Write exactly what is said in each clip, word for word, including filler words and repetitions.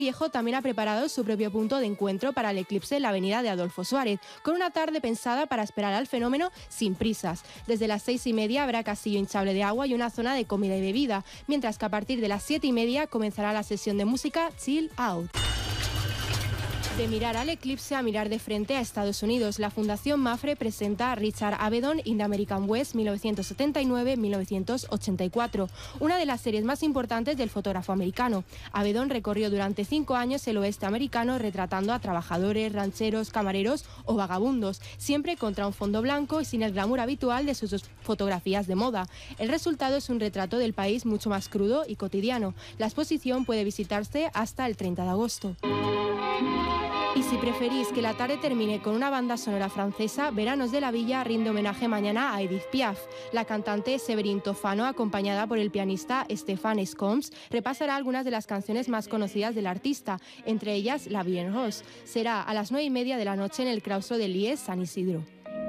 Viejo también ha preparado su propio punto de encuentro para el eclipse en la avenida de Adolfo Suárez, con una tarde pensada para esperar al fenómeno sin prisas. Desde las seis y media habrá castillo hinchable de agua y una zona de comida y bebida, mientras que a partir de las siete y media comenzará la sesión de música Chill Out. De mirar al eclipse a mirar de frente a Estados Unidos, la Fundación Mafre presenta a Richard Avedon in the American West mil novecientos setenta y nueve a mil novecientos ochenta y cuatro, una de las series más importantes del fotógrafo americano. Avedon recorrió durante cinco años el oeste americano retratando a trabajadores, rancheros, camareros o vagabundos, siempre contra un fondo blanco y sin el glamour habitual de sus fotografías de moda. El resultado es un retrato del país mucho más crudo y cotidiano. La exposición puede visitarse hasta el treinta de agosto. Y si preferís que la tarde termine con una banda sonora francesa, Veranos de la Villa rinde homenaje mañana a Edith Piaf. La cantante Séverine Tofano, acompañada por el pianista Stéphane Scoms, repasará algunas de las canciones más conocidas del artista, entre ellas La Vie en Rose. Será a las nueve y media de la noche en el claustro de Lies, San Isidro.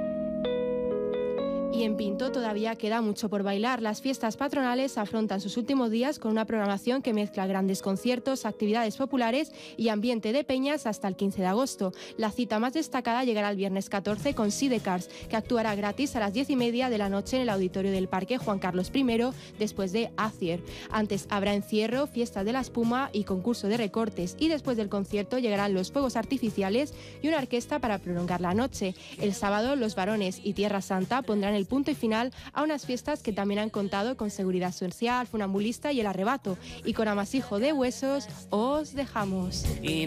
Y en Pinto todavía queda mucho por bailar. Las fiestas patronales afrontan sus últimos días con una programación que mezcla grandes conciertos, actividades populares y ambiente de peñas hasta el quince de agosto. La cita más destacada llegará el viernes catorce con Sidecars, que actuará gratis a las diez y media de la noche en el auditorio del Parque Juan Carlos primero, después de Acier. Antes habrá encierro, fiesta de la espuma y concurso de recortes. Y después del concierto llegarán los fuegos artificiales y una orquesta para prolongar la noche. El sábado, Los Varones y Tierra Santa pondrán el punto y final a unas fiestas que también han contado con Seguridad Social, Funambulista y El Arrebato. Y con amasijo de huesos os dejamos.